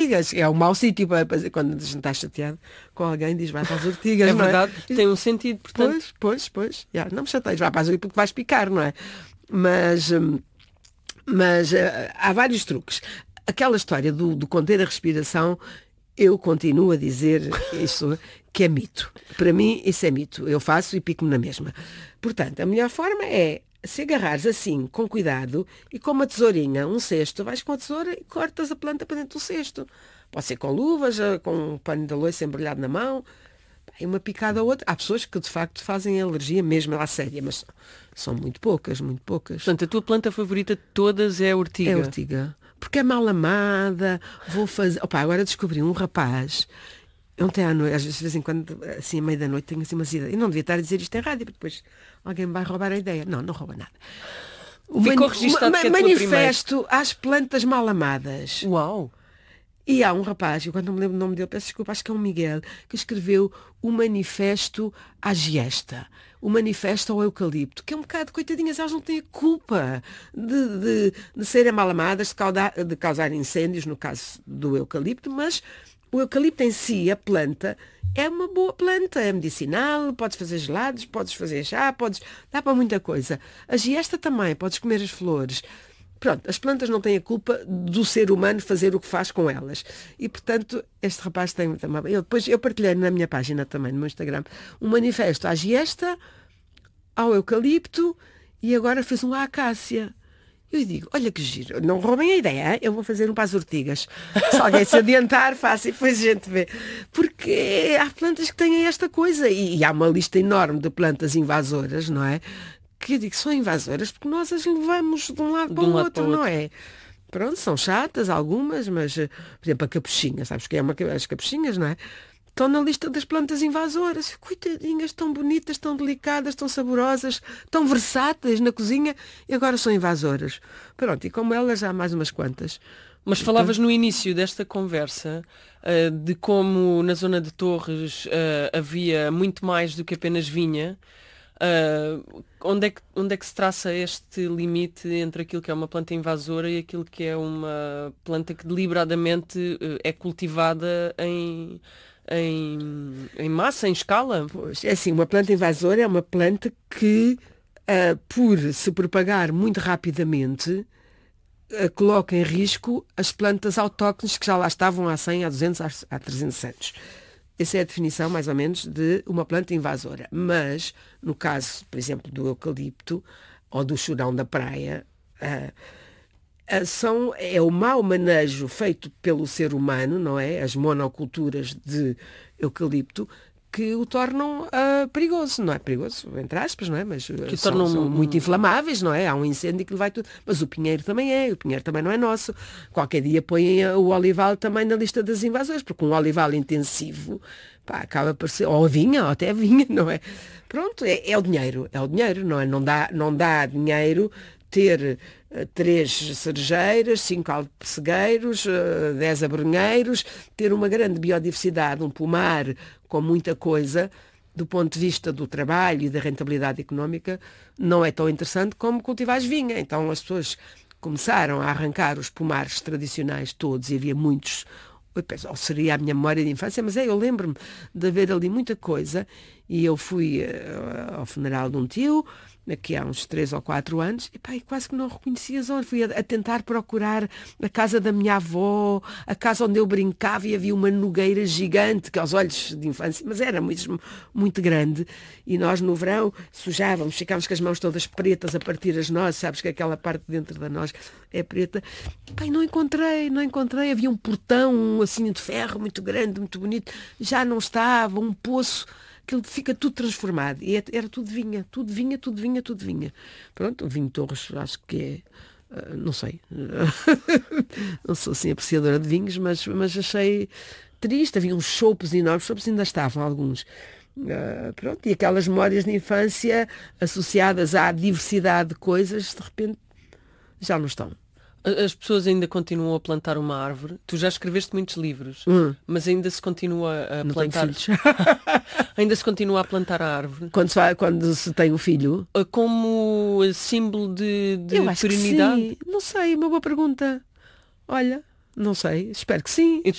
ortigas. É um mau sítio para quando estás chateado com alguém, diz vai para as ortigas. É não verdade, tem um sentido, portanto. Pois. Yeah, não me chateias, vai para as ortigas porque vais picar, não é? Mas há vários truques. Aquela história do conter a respiração, eu continuo a dizer isso, que é mito. Para mim, isso é mito. Eu faço e pico-me na mesma. Portanto, a melhor forma é se agarrares assim, com cuidado, e com uma tesourinha, um cesto, vais com a tesoura e cortas a planta para dentro do cesto. Pode ser com luvas, com um pano de louça embrulhado na mão, e uma picada ou outra. Há pessoas que, de facto, fazem alergia mesmo à séria, mas são muito poucas, muito poucas. Portanto, a tua planta favorita de todas é a ortiga? É a ortiga. Porque é mal amada, vou fazer... Opa, agora descobri um rapaz... Ontem à noite, às vezes, de vez em quando, assim, à meia da noite, tenho assim umas ideias. Eu não devia estar a dizer isto em rádio, porque depois alguém me vai roubar a ideia. Não rouba nada. Ficou registado que é a tua manifesto às plantas mal amadas. Uau! E há um rapaz, eu quando não me lembro o nome dele, peço desculpa, acho que é um Miguel, que escreveu o manifesto à giesta, o manifesto ao eucalipto, que é um bocado, coitadinhas, elas não têm a culpa de serem mal amadas, de causar incêndios, no caso do eucalipto, mas o eucalipto em si, a planta, é uma boa planta, é medicinal, podes fazer gelados, podes fazer chá, dá para muita coisa. A giesta também, podes comer as flores. Pronto, as plantas não têm a culpa do ser humano fazer o que faz com elas. E, portanto, este rapaz tem também... Eu partilhei na minha página também, no meu Instagram, um manifesto à giesta, ao eucalipto e agora fez um à acácia. Eu digo, olha que giro, não roubem a ideia, eu vou fazer um para as ortigas. Se alguém se adiantar, faça e depois a gente vê. Porque há plantas que têm esta coisa e há uma lista enorme de plantas invasoras, não é? Que eu digo, são invasoras porque nós as levamos de um lado para o outro, não é? Pronto, são chatas algumas, mas, por exemplo, a capuchinha, sabes que é as capuchinhas, não é? Estão na lista das plantas invasoras. Coitadinhas, tão bonitas, tão delicadas, tão saborosas, tão versáteis na cozinha e agora são invasoras. Pronto, e como elas, há mais umas quantas. Mas falavas no início desta conversa de como na zona de Torres havia muito mais do que apenas vinha. Onde é que se traça este limite entre aquilo que é uma planta invasora e aquilo que é uma planta que deliberadamente é cultivada em massa, em escala? Pois, é assim, uma planta invasora é uma planta que, por se propagar muito rapidamente, coloca em risco as plantas autóctones que já lá estavam há 100, há 200, há 300 anos. Essa é a definição, mais ou menos, de uma planta invasora. Mas, no caso, por exemplo, do eucalipto ou do chorão da praia, é o mau manejo feito pelo ser humano, não é? As monoculturas de eucalipto que o tornam perigoso. Não é perigoso, entre aspas, não é? Mas são muito inflamáveis, não é? Há um incêndio que lhe vai tudo. Mas o pinheiro também é. O pinheiro também não é nosso. Qualquer dia põem o olival também na lista das invasões, porque um olival intensivo, acaba por ser, ou a vinha, ou até a vinha, não é? Pronto, é o dinheiro, não é? Não dá dinheiro ter 3 cerejeiras, 5 alpecegueiros, 10 abrunheiros, ter uma grande biodiversidade, um pomar com muita coisa, do ponto de vista do trabalho e da rentabilidade económica, não é tão interessante como cultivar vinha. Então as pessoas começaram a arrancar os pomares tradicionais todos, e havia muitos, ou seria a minha memória de infância, mas eu lembro-me de haver ali muita coisa, e eu fui ao funeral de um tio, aqui há uns 3 ou 4 anos, e quase que não reconhecia a zona. Fui a tentar procurar a casa da minha avó, a casa onde eu brincava, e havia uma nogueira gigante, que aos olhos de infância, mas era muito, muito grande, e nós no verão sujávamos, ficávamos com as mãos todas pretas a partir as nozes, sabes que aquela parte dentro da noz é preta. Não encontrei, havia um portão assim de ferro muito grande, muito bonito, já não estava, um poço, aquilo fica tudo transformado. E era tudo vinha. Pronto, o vinho Torres, acho que é... não sei. Não sou assim apreciadora de vinhos, mas achei triste. Havia uns choupos enormes, choupos ainda estavam alguns. Pronto, e aquelas memórias de infância associadas à diversidade de coisas, de repente, já não estão. As pessoas ainda continuam a plantar uma árvore. Tu já escreveste muitos livros, mas ainda se continua a não plantar. Tenho filhos. Ainda se continua a plantar a árvore. Quando se tem um filho? Como símbolo de Eu acho perenidade? que sim. Não sei, uma boa pergunta. Olha, não sei, espero que sim.